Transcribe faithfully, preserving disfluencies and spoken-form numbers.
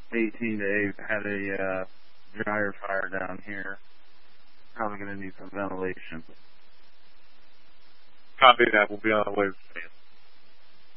eighteen to eight had a uh, dryer fire down here. Probably going to need some ventilation. Copy that. We'll be on the way.